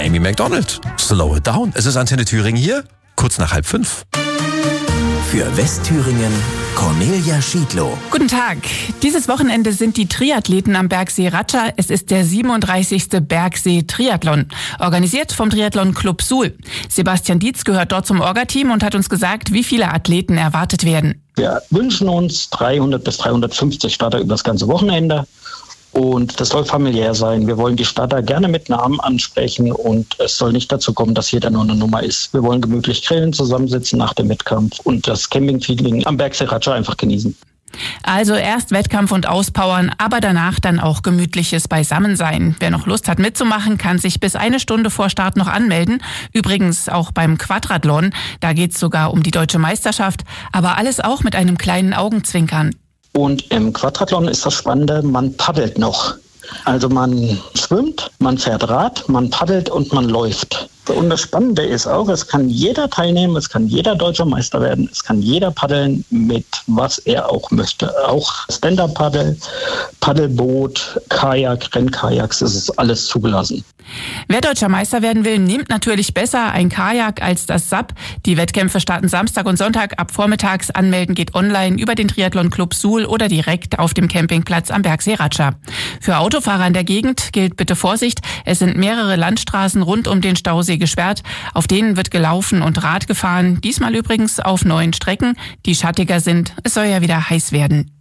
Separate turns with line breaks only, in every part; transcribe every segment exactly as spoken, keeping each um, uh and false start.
Amy Macdonald. Slow it down. Es ist Antenne Thüringen hier, kurz nach halb fünf.
Für Westthüringen Cornelia Schiedlow.
Guten Tag. Dieses Wochenende sind die Triathleten am Bergsee Ratscha. Es ist der siebenunddreißigste Bergsee-Triathlon, organisiert vom Triathlon-Club Suhl. Sebastian Dietz gehört dort zum Orga-Team und hat uns gesagt, wie viele Athleten erwartet werden.
Wir wünschen uns dreihundert bis dreihundertfünfzig Starter über das ganze Wochenende. Und das soll familiär sein. Wir wollen die Starter gerne mit Namen ansprechen und es soll nicht dazu kommen, dass jeder nur eine Nummer ist. Wir wollen gemütlich grillen, zusammensitzen nach dem Wettkampf und das Camping-Feeling am Bergsee Ratscha einfach genießen.
Also erst Wettkampf und Auspowern, aber danach dann auch gemütliches Beisammensein. Wer noch Lust hat mitzumachen, kann sich bis eine Stunde vor Start noch anmelden. Übrigens auch beim Quadrathlon, da geht's sogar um die deutsche Meisterschaft, aber alles auch mit einem kleinen Augenzwinkern.
Und im Quadrathlon ist das Spannende, man paddelt noch. Also man schwimmt, man fährt Rad, man paddelt und man läuft. Und das Spannende ist auch, es kann jeder teilnehmen, es kann jeder deutscher Meister werden, es kann jeder paddeln mit was er auch möchte. Auch Stand-Up-Paddel, Paddelboot, Kajak, Rennkajaks, es ist alles zugelassen.
Wer deutscher Meister werden will, nimmt natürlich besser ein Kajak als das S A P. Die Wettkämpfe starten Samstag und Sonntag ab vormittags. Anmelden geht online über den Triathlon-Club Suhl oder direkt auf dem Campingplatz am Bergsee Ratscha. Für Autofahrer in der Gegend gilt bitte Vorsicht. Es sind mehrere Landstraßen rund um den Stausee gesperrt. Auf denen wird gelaufen und Rad gefahren. Diesmal übrigens auf neuen Strecken, die schattiger sind. Es soll ja wieder heiß werden.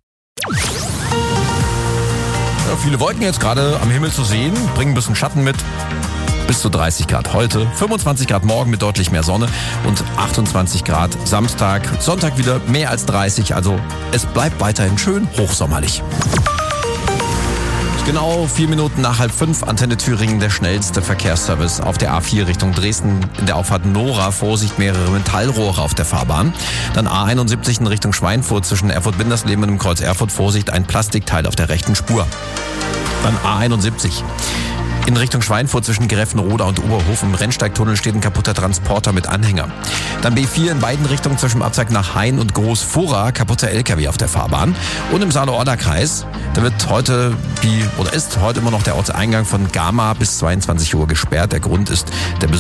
Ja, viele Wolken jetzt gerade am Himmel zu sehen, bringen ein bisschen Schatten mit. Bis zu dreißig Grad heute, fünfundzwanzig Grad morgen mit deutlich mehr Sonne und achtundzwanzig Grad Samstag. Sonntag wieder mehr als dreißig, also es bleibt weiterhin schön hochsommerlich. Genau vier Minuten nach halb fünf, Antenne Thüringen, der schnellste Verkehrsservice auf der A vier Richtung Dresden. In der Auffahrt Nora, Vorsicht, mehrere Metallrohre auf der Fahrbahn. Dann A einundsiebzig in Richtung Schweinfurt zwischen Erfurt-Bindersleben und dem Kreuz Erfurt, Vorsicht, ein Plastikteil auf der rechten Spur. Dann A einundsiebzig. In Richtung Schweinfurt zwischen Greffenroda und Oberhof im Rennsteigtunnel steht ein kaputter Transporter mit Anhänger. Dann B vier in beiden Richtungen zwischen Abzweig nach Hain und Großfurra, kaputter L K W auf der Fahrbahn. Und im Saale-Order-Kreis, da wird heute, wie, oder ist heute immer noch der Ortseingang von Gama bis zweiundzwanzig Uhr gesperrt. Der Grund ist der